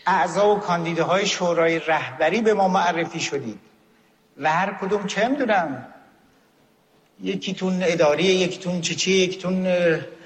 اعضا و کاندیداهای شورای رهبری به ما معرفی شدید و هر کدوم چه میدونم، یکیتون اداریه، یکیتون چیه، یکیتون